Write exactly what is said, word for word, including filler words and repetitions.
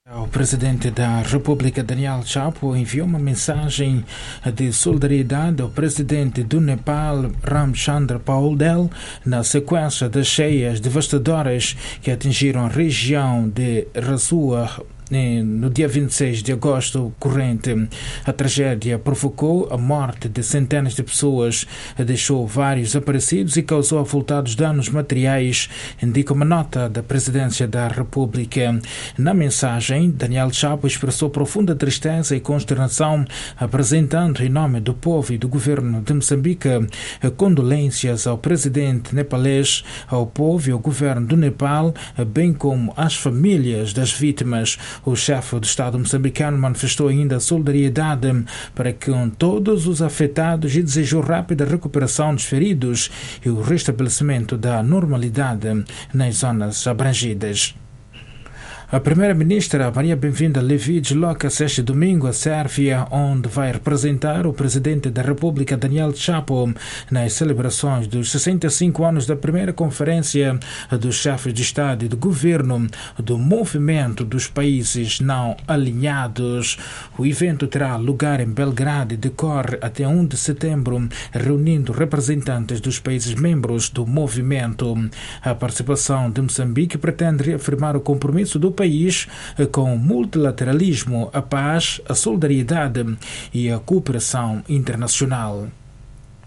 O presidente da República, Daniel Chapo, enviou uma mensagem de solidariedade ao presidente do Nepal, Ramchandra Paul, na sequência das cheias devastadoras que atingiram a região de Rasua no dia vinte e seis de agosto corrente. A tragédia provocou a morte de centenas de pessoas, deixou vários desaparecidos e causou avultados danos materiais, indica uma nota da Presidência da República. Na mensagem, Daniel Chapo expressou profunda tristeza e consternação, apresentando em nome do povo e do governo de Moçambique condolências ao presidente nepalês, ao povo e ao governo do Nepal, bem como às famílias das vítimas. O chefe do Estado moçambicano manifestou ainda solidariedade para com todos os afetados e desejou rápida recuperação dos feridos e o restabelecimento da normalidade nas zonas abrangidas. A primeira-ministra Maria Bem-vinda Levi desloca-se este domingo à Sérvia, onde vai representar o presidente da República, Daniel Chapo, nas celebrações dos sessenta e cinco anos da primeira conferência dos chefes de Estado e de Governo do Movimento dos Países Não Alinhados. O evento terá lugar em Belgrado e decorre até primeiro de setembro, reunindo representantes dos países membros do movimento. A participação de Moçambique pretende reafirmar o compromisso do país com o multilateralismo, a paz, a solidariedade e a cooperação internacional.